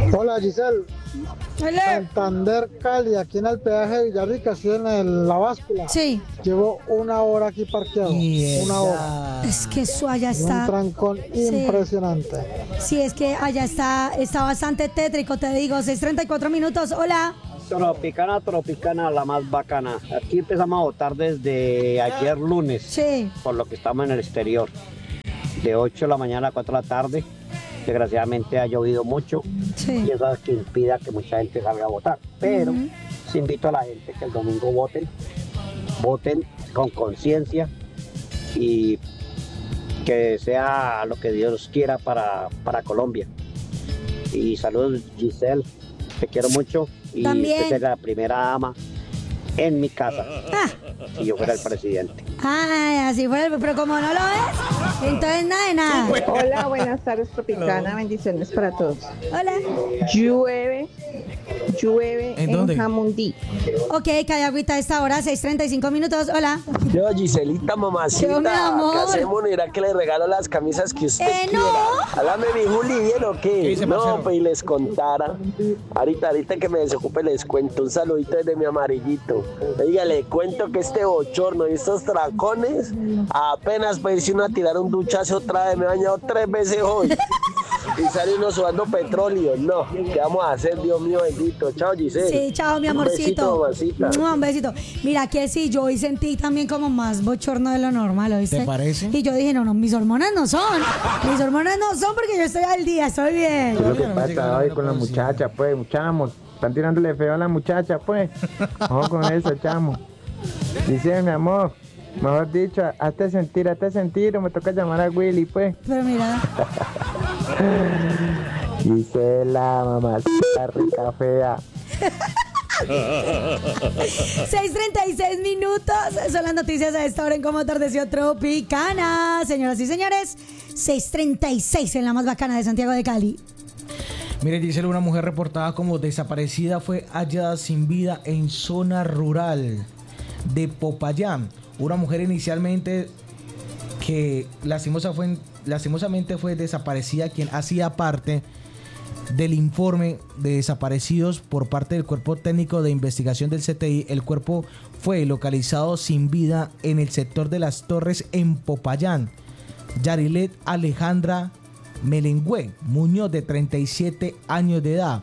Hola Giselle, Hola. Santander, Cali, aquí en el peaje de Villarrica, estoy en la báscula. Sí. Llevo 1 hora aquí parqueado, 1 hora. Es que eso allá Un está. trancón impresionante. Sí, es que allá está bastante tétrico, te digo. 6:34 minutos. Hola. Tropicana, la más bacana. Aquí empezamos a votar desde ayer lunes, Sí. por lo que estamos en el exterior. De 8 de la mañana a 4 de la tarde. Desgraciadamente ha llovido mucho Sí. y eso es que impida que mucha gente salga a votar. Pero sí invito a la gente que el domingo voten con conciencia y que sea lo que Dios quiera para Colombia. Y saludos Giselle, te quiero mucho y También. usted es la primera dama en mi casa Ah. si yo fuera el presidente. Ay, así fue, pero como no lo ves, entonces nada de nada. Hola, buenas tardes, Tropicana. Bendiciones para todos. Hola. Llueve ¿En en dónde? Jamundí. Ok, cae agüita a esta hora, 6:35 minutos. Hola. Yo, Giselita, mamacita, Yo, mi amor. ¿qué hacemos? Mira que le regalo las camisas que usted No. quiera. Háblame, mi Juli, ¿bien o qué? ¿Qué dice, No, parcero? pues y les contara. Ahorita que me desocupe les cuento un saludito desde mi amarillito. Oiga, le cuento que este bochorno y estos tracones, apenas para irse uno a tirar un duchazo otra vez, me he bañado 3 veces hoy. Y sale uno sudando petróleo. No, ¿qué vamos a hacer, Dios mío bendito? Chao, Giselle. Sí, chao, mi Un besito, amorcito. mamacita. Un besito. Mira que sí, yo hoy sentí también como más bochorno de lo normal, ¿oíste? ¿Te parece? Y yo dije, no, mis hormonas no son. Mis hormonas no son porque yo estoy al día, estoy bien. Lo que Todavía no me llega pasa la hoy buena con la producción. muchacha, pues, chamos. Están tirándole feo a la muchacha, pues. Ojo con eso, chamo. Dice, mi amor, mejor dicho, hazte sentir, o me toca llamar a Willy, pues. Pero mira, Gisela, mamacita rica fea. 6:36 minutos. Son las noticias a esta hora en Cómo Atardeció Tropicana. Señoras y señores, 6:36 en la más bacana de Santiago de Cali. Mire, Giselle, una mujer reportada como desaparecida fue hallada sin vida en zona rural de Popayán. Una mujer inicialmente que lastimosamente fue desaparecida, quien hacía parte del informe de desaparecidos por parte del Cuerpo Técnico de Investigación del CTI. El cuerpo fue localizado sin vida en el sector de Las Torres en Popayán. Yarilet Alejandra Melengüe Muñoz, de 37 años de edad,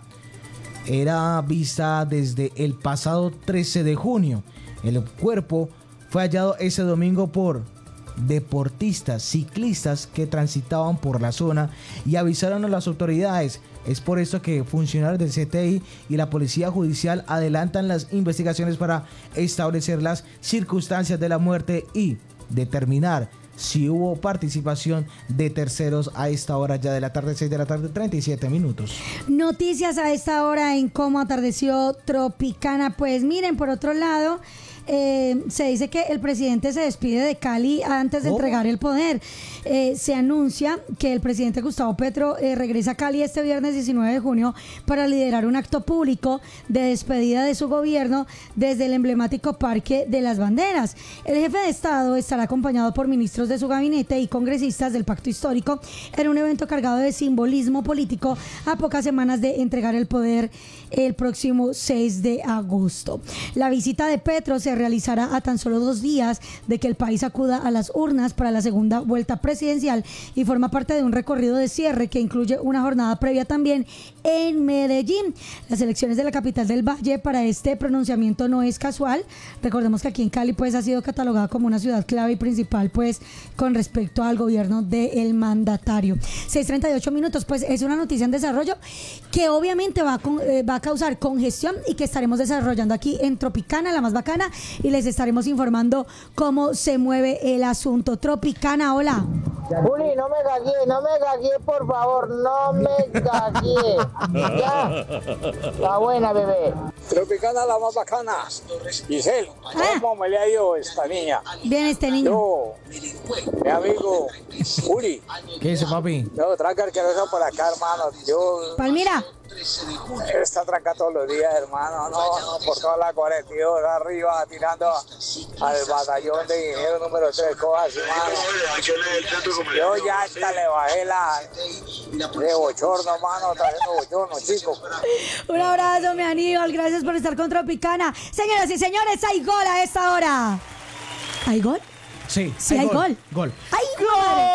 era vista desde el pasado 13 de junio. El cuerpo fue hallado ese domingo por deportistas, ciclistas que transitaban por la zona y avisaron a las autoridades. Es por esto que funcionarios del CTI y la Policía Judicial adelantan las investigaciones para establecer las circunstancias de la muerte y determinar si hubo participación de terceros a esta hora ya de la tarde, 6 de la tarde, 37 minutos. Noticias a esta hora en Cómo Atardeció Tropicana. Pues miren, por otro lado, se dice que el presidente se despide de Cali antes de entregar el poder. Se anuncia que el presidente Gustavo Petro regresa a Cali este viernes 19 de junio para liderar un acto público de despedida de su gobierno desde el emblemático Parque de las Banderas. El jefe de Estado estará acompañado por ministros de su gabinete y congresistas del Pacto Histórico en un evento cargado de simbolismo político a pocas semanas de entregar el poder el próximo 6 de agosto. La visita de Petro se realizará a tan solo 2 días de que el país acuda a las urnas para la segunda vuelta presidencial y forma parte de un recorrido de cierre que incluye una jornada previa también en Medellín. Las elecciones de la capital del Valle para este pronunciamiento no es casual. Recordemos que aquí en Cali pues ha sido catalogada como una ciudad clave y principal pues con respecto al gobierno del mandatario. 6:38 minutos, pues es una noticia en desarrollo que obviamente va a causar congestión y que estaremos desarrollando aquí en Tropicana, la más bacana, y les estaremos informando cómo se mueve el asunto. Tropicana, hola. Juli, no me gagué, por favor, no me gagué. Ya. Está buena, bebé. Tropicana, la más bacana. Giselle, ¿cómo me le ha ido esta niña? Bien, este niño. Yo, mi amigo Juli. ¿Qué dice, papi? Yo, tranca que no por acá, hermano. Yo, Palmira. está tranca todos los días, hermano. No, por toda la 42, arriba, tirando al batallón de ingeniero número 3, cojas, hermano. Yo ya hasta le bajé de bochorno, mano, trayendo bochorno, chicos. Un abrazo, mi Aníbal. Gracias por estar con Tropicana. Señoras y señores, hay gol a esta hora. ¿Hay gol? Sí, Sí, hay gol. Gol. ¡Hay gol!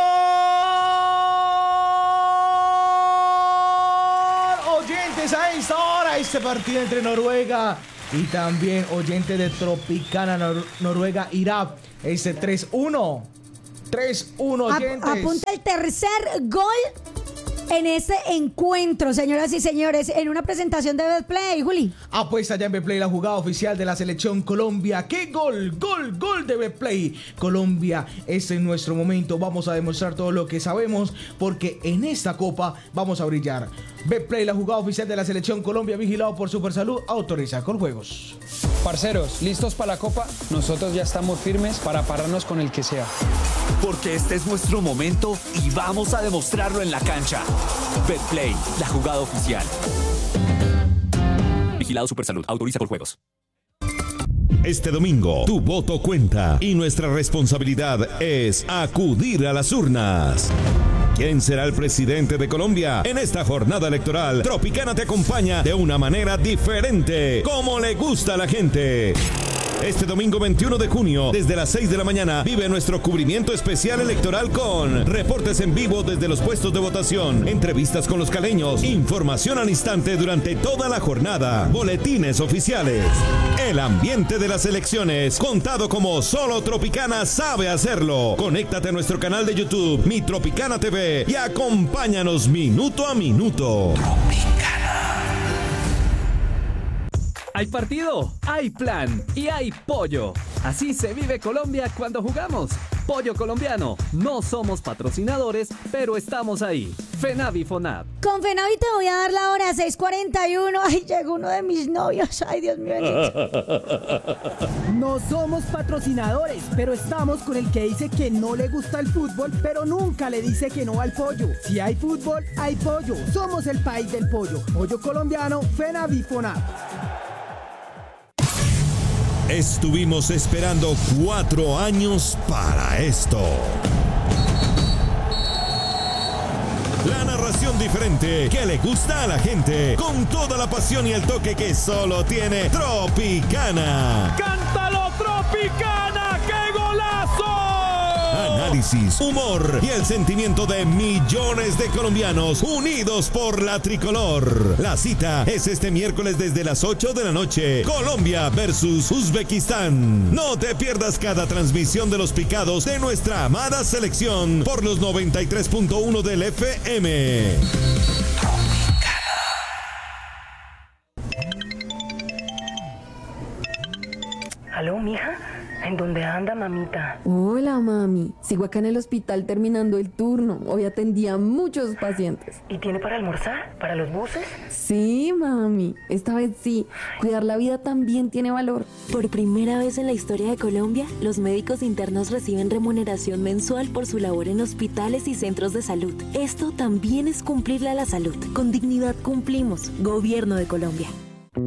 Oyentes a esta hora, este partido entre Noruega y también oyentes de Tropicana, Noruega, Irak, este 3-1. 3-1, oyentes. Apunta el tercer gol en este encuentro, señoras y señores, en una presentación de Betplay, Juli. Apuesta ya en Betplay, la jugada oficial de la selección Colombia. ¡Qué gol! ¡Gol de Betplay! Colombia, este es nuestro momento. Vamos a demostrar todo lo que sabemos porque en esta copa vamos a brillar. Betplay, la jugada oficial de la selección Colombia, vigilado por Supersalud, autoriza con juegos. Parceros, ¿listos para la copa? Nosotros ya estamos firmes para pararnos con el que sea. Porque este es nuestro momento y vamos a demostrarlo en la cancha. Betplay, la jugada oficial. Vigilado Supersalud, autoriza por juegos. Este domingo, tu voto cuenta y nuestra responsabilidad es acudir a las urnas. ¿Quién será el presidente de Colombia? En esta jornada electoral, Tropicana te acompaña de una manera diferente, como le gusta a la gente. Este domingo 21 de junio, desde las 6 de la mañana, vive nuestro cubrimiento especial electoral con reportes en vivo desde los puestos de votación, entrevistas con los caleños, información al instante durante toda la jornada, boletines oficiales. El ambiente de las elecciones, contado como solo Tropicana sabe hacerlo. Conéctate a nuestro canal de YouTube, Mi Tropicana TV, y acompáñanos minuto a minuto. Hay partido, hay plan y hay pollo. Así se vive Colombia cuando jugamos. Pollo colombiano. No somos patrocinadores, pero estamos ahí. FENAVI FONAP. Con FENAVI te voy a dar la hora 6:41. Ay, llegó uno de mis novios. Ay, Dios mío. No somos patrocinadores, pero estamos con el que dice que no le gusta el fútbol, pero nunca le dice que no al pollo. Si hay fútbol, hay pollo. Somos el país del pollo. Pollo colombiano, FENAVI FONAP. Estuvimos esperando 4 años para esto. La narración diferente que le gusta a la gente, con toda la pasión y el toque que solo tiene Tropicana. ¡Cántalo, Tropicana! ¡Qué golazo! Análisis, humor y el sentimiento de millones de colombianos unidos por la tricolor. La cita es este miércoles desde las 8 de la noche. Colombia versus Uzbekistán. No te pierdas cada transmisión de los picados de nuestra amada selección por los 93.1 del FM. ¿Aló, mija? ¿En dónde anda, mamita? Hola, mami. Sigo acá en el hospital terminando el turno. Hoy atendí a muchos pacientes. ¿Y tiene para almorzar? ¿Para los buses? Sí, mami. Esta vez sí. Cuidar la vida también tiene valor. Por primera vez en la historia de Colombia, los médicos internos reciben remuneración mensual por su labor en hospitales y centros de salud. Esto también es cumplirle a la salud. Con dignidad cumplimos. Gobierno de Colombia.